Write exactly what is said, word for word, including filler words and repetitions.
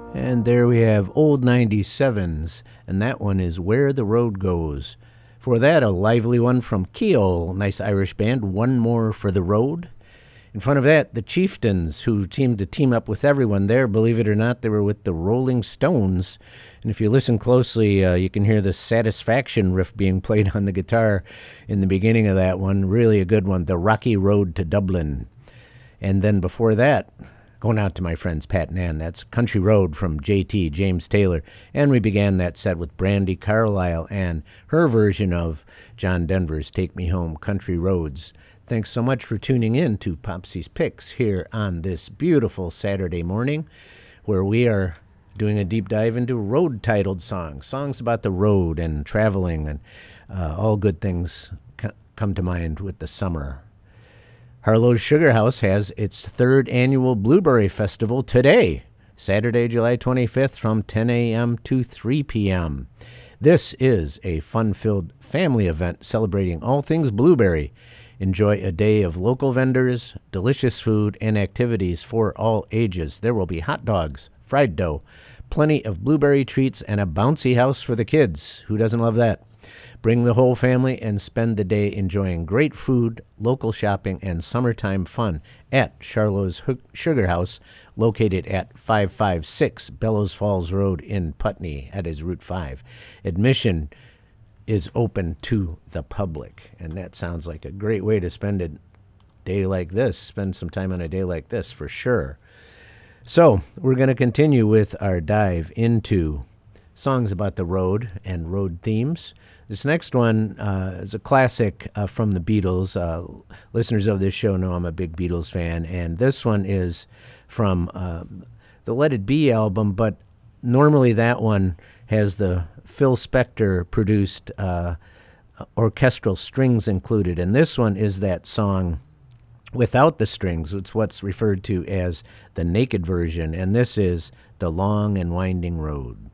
And there we have Old ninety-sevens, and that one is Where the Road Goes. For that, a lively one from Keel, nice Irish band, One More for the Road. In front of that, the Chieftains, who seemed to team up with everyone there. Believe it or not, they were with the Rolling Stones. And if you listen closely, uh, you can hear the Satisfaction riff being played on the guitar in the beginning of that one. Really a good one, The Rocky Road to Dublin. And then before that, going out to my friends Pat and Ann, that's Country Road from J T, James Taylor. And we began that set with Brandi Carlile and her version of John Denver's Take Me Home, Country Roads. Thanks so much for tuning in to Popsy's Picks here on this beautiful Saturday morning, where we are doing a deep dive into road-titled songs, songs about the road and traveling, and uh, all good things c- come to mind with the summer. Harlow's Sugar House has its third annual Blueberry Festival today, Saturday, July twenty-fifth, from ten a.m. to three p.m. This is a fun-filled family event celebrating all things blueberry. Enjoy a day of local vendors, delicious food, and activities for all ages. There will be hot dogs, fried dough, plenty of blueberry treats, and a bouncy house for the kids. Who doesn't love that? Bring the whole family and spend the day enjoying great food, local shopping, and summertime fun at Charlotte's Sugar House, located at five five six Bellows Falls Road in Putney. That is Route five. Admission is open to the public, and that sounds like a great way to spend a day like this, spend some time on a day like this for sure. So we're going to continue with our dive into songs about the road and road themes. This next one uh, is a classic uh, from the Beatles. Uh, listeners of this show know I'm a big Beatles fan, and this one is from uh, the Let It Be album, but normally that one has the Phil Spector-produced uh, orchestral strings included, and this one is that song without the strings. It's what's referred to as the naked version, and this is The Long and Winding Road.